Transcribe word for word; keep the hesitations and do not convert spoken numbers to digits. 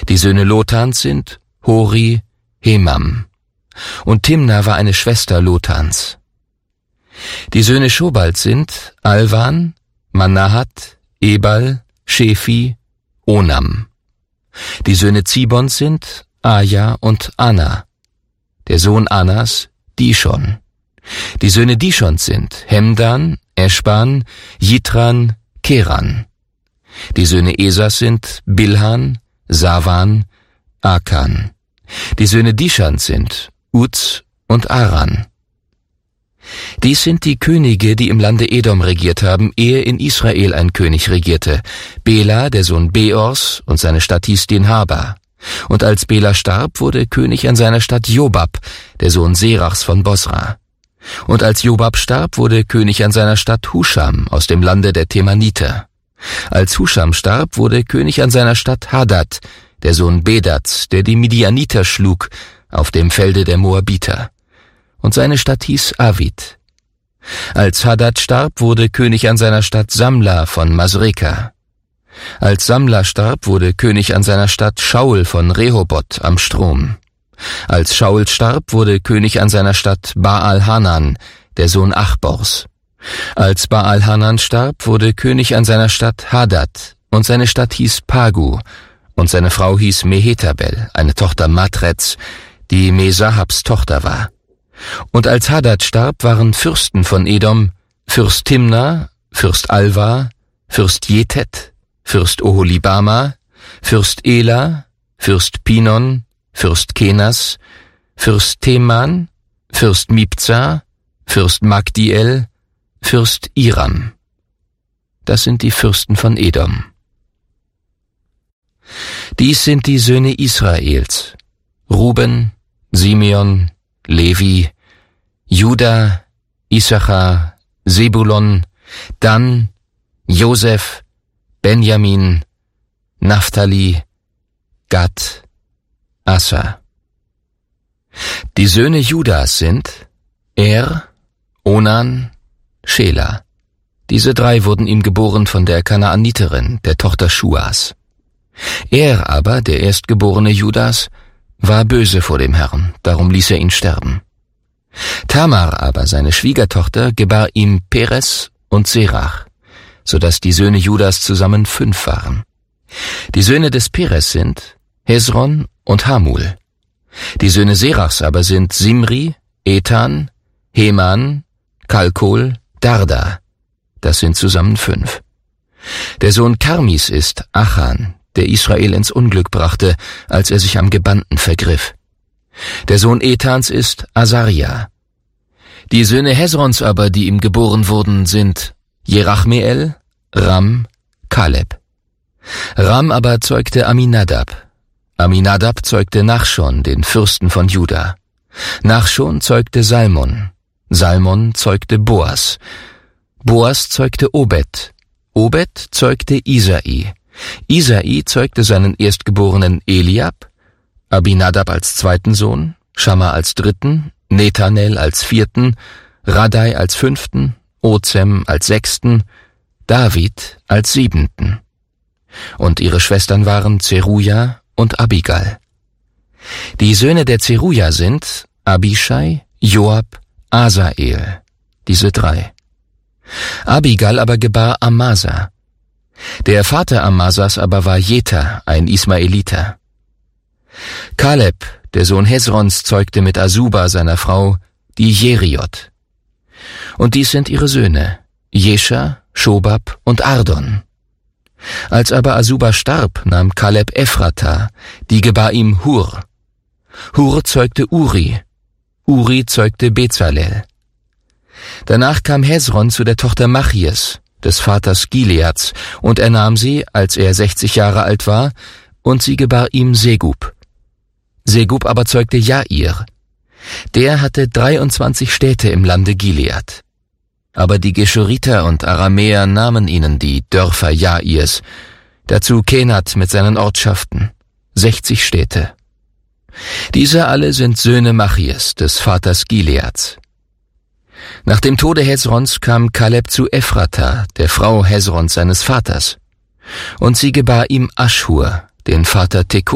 Die Söhne Lotans sind Hori, Hemam. Und Timna war eine Schwester Lotans. Die Söhne Schobals sind Alvan, Manahat, Ebal, Shefi, Onam. Die Söhne Zibons sind Aja und Anna. Der Sohn Annas, Dishon. Die Söhne Dishons sind Hemdan, Eschban, Jitran, Keran. Die Söhne Esas sind Bilhan, Savan, Akan. Die Söhne Dishans sind Uz und Aran. Dies sind die Könige, die im Lande Edom regiert haben, ehe in Israel ein König regierte. Bela, der Sohn Beors, und seine Stadt hieß Dinhaba. Und als Bela starb, wurde König an seiner Stadt Jobab, der Sohn Serachs von Bosra. Und als Jobab starb, wurde König an seiner Stadt Husham aus dem Lande der Temaniter. Als Husham starb, wurde König an seiner Stadt Hadad, der Sohn Bedats, der die Midianiter schlug, auf dem Felde der Moabiter. Und seine Stadt hieß Avid. Als Hadad starb, wurde König an seiner Stadt Samla von Masreka. Als Samla starb, wurde König an seiner Stadt Shaul von Rehoboth am Strom. Als Shaul starb, wurde König an seiner Stadt Baal-Hanan, der Sohn Achbors. Als Baal-Hanan starb, wurde König an seiner Stadt Hadad, und seine Stadt hieß Pagu, und seine Frau hieß Mehetabel, eine Tochter Matrets, die Mesahabs Tochter war. Und als Hadad starb, waren Fürsten von Edom, Fürst Timna, Fürst Alva, Fürst Jetet, Fürst Oholibama, Fürst Ela, Fürst Pinon, Fürst Kenas, Fürst Teman, Fürst Mibza, Fürst Magdiel, Fürst Iram. Das sind die Fürsten von Edom. Dies sind die Söhne Israels: Ruben, Simeon, Levi, Juda, Issachar, Sebulon, Dan, Josef, Benjamin, Naphtali, Gad, Assa. Die Söhne Judas sind Er, Onan, Schela. Diese drei wurden ihm geboren von der Kanaaniterin, der Tochter Schuas. Er aber, der erstgeborene Judas, war böse vor dem Herrn, darum ließ er ihn sterben. Tamar aber, seine Schwiegertochter, gebar ihm Peres und Serach, so dass die Söhne Judas zusammen fünf waren. Die Söhne des Peres sind Hezron und Hamul. Die Söhne Serachs aber sind Simri, Ethan, Heman, Kalkol, Darda. Das sind zusammen fünf. Der Sohn Karmis ist Achan, der Israel ins Unglück brachte, als er sich am Gebannten vergriff. Der Sohn Ethans ist Asaria. Die Söhne Hezrons aber, die ihm geboren wurden, sind Jerachmeel, Ram, Kaleb. Ram aber zeugte Aminadab. Aminadab zeugte Nachschon, den Fürsten von Juda. Nachschon zeugte Salmon. Salmon zeugte Boas. Boas zeugte Obed. Obed zeugte Isai. Isai zeugte seinen erstgeborenen Eliab, Abinadab als zweiten Sohn, Schamma als dritten, Nethanel als vierten, Radai als fünften, Ozem als sechsten, David als siebenten. Und ihre Schwestern waren Zeruja und Abigal. Die Söhne der Zeruja sind Abishai, Joab, Asael, diese drei. Abigal aber gebar Amasa. Der Vater Amasas aber war Jeta, ein Ismaeliter. Kaleb, der Sohn Hezrons, zeugte mit Asuba, seiner Frau, die Jeriot. Und dies sind ihre Söhne, Jescha, Schobab und Ardon. Als aber Asuba starb, nahm Kaleb Ephrata, die gebar ihm Hur. Hur zeugte Uri, Uri zeugte Bezalel. Danach kam Hezron zu der Tochter Machias, des Vaters Gileads, und er nahm sie, als er sechzig Jahre alt war, und sie gebar ihm Segub. Segub aber zeugte Jair. Der hatte dreiundzwanzig Städte im Lande Gilead. Aber die Geschuriter und Aramäer nahmen ihnen die Dörfer Jairs, dazu Kenat mit seinen Ortschaften, sechzig Städte. Diese alle sind Söhne Machias, des Vaters Gileads. Nach dem Tode Hezrons kam Kaleb zu Ephrata, der Frau Hezrons seines Vaters, und sie gebar ihm Aschhur, den Vater Tekoa.